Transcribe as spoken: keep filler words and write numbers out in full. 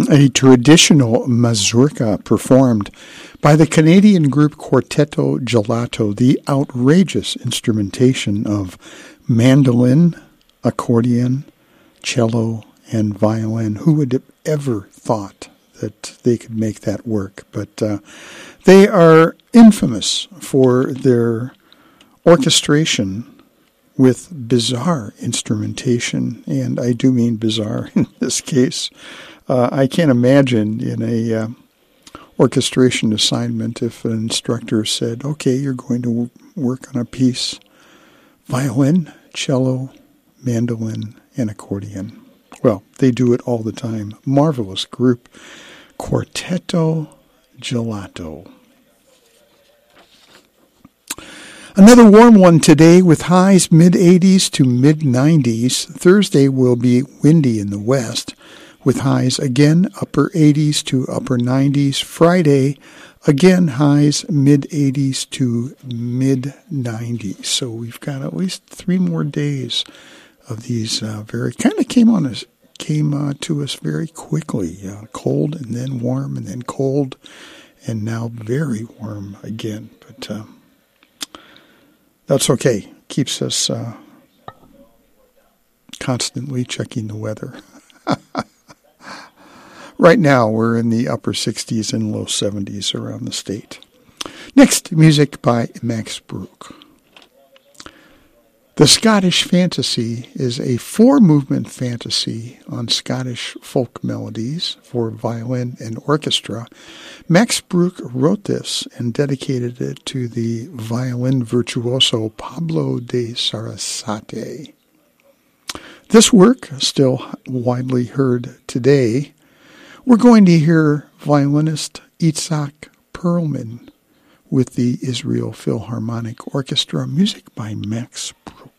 a traditional mazurka performed by the Canadian group Quartetto Gelato, the outrageous instrumentation of mandolin, accordion, cello, and violin. Who would have ever thought that they could make that work? But uh, they are infamous for their orchestration with bizarre instrumentation, and I do mean bizarre in this case. Uh, I can't imagine in a uh, orchestration assignment if an instructor said, okay, you're going to w- work on a piece, violin, cello, mandolin, and accordion. Well, they do it all the time. Marvelous group, Quartetto Gelato. Another warm one today with highs mid-eighties to mid-nineties. Thursday will be windy in the west with highs again upper eighties to upper nineties. Friday, again highs mid-eighties to mid-nineties. So we've got at least three more days of these uh, very, kind of came on us, came uh, to us very quickly. Uh, cold and then warm and then cold and now very warm again. But uh, that's okay. Keeps us uh, constantly checking the weather. Right now, we're in the upper sixties and low seventies around the state. Next, music by Max Bruch. The Scottish Fantasy is a four-movement fantasy on Scottish folk melodies for violin and orchestra. Max Bruch wrote this and dedicated it to the violin virtuoso Pablo de Sarasate. This work, still widely heard today, we're going to hear violinist Itzhak Perlman with the Israel Philharmonic Orchestra, music by Max Bruch.